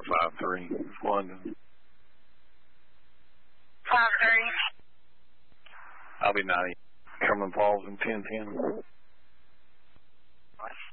53, London. 53. I'll be 90. Cumberland Falls in 1010.